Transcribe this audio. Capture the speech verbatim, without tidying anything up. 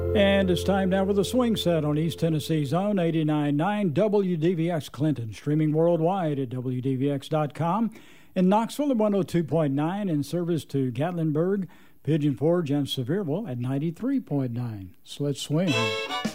And it's time now for the swing set on East Tennessee's own eighty-nine point nine W D V X Clinton, streaming worldwide at W D V X dot com. In Knoxville at one oh two point nine, in service to Gatlinburg, Pigeon Forge, and Sevierville at ninety-three point nine. So let's swing.